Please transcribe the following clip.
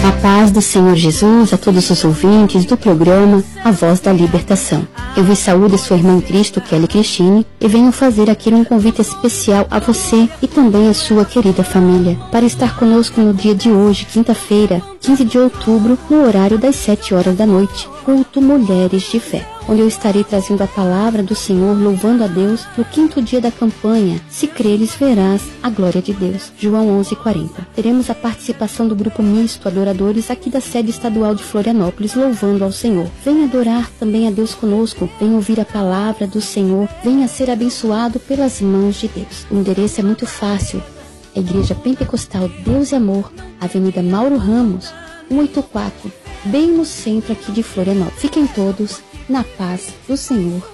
A paz do Senhor Jesus a todos os ouvintes do programa A Voz da Libertação. Eu vos saúdo sua irmã em Cristo, Kelly Cristine, e venho fazer aqui um convite especial a você e também a sua querida família, para estar conosco no dia de hoje, quinta-feira, 15 de outubro, no horário das 7 horas da noite, culto Mulheres de Fé, onde eu estarei trazendo a palavra do Senhor, louvando a Deus no 5º dia da campanha, Se Creres Verás a Glória de Deus, João 11:40. Teremos a participação do grupo misto Adoradores aqui da sede estadual de Florianópolis, louvando ao Senhor. Venha adorar também a Deus conosco, venha ouvir a palavra do Senhor, venha ser abençoado pelas mãos de Deus. O endereço é muito fácil, a Igreja Pentecostal Deus e Amor, Avenida Mauro Ramos, 184, bem no centro aqui de Florianópolis. Fiquem todos na paz do Senhor.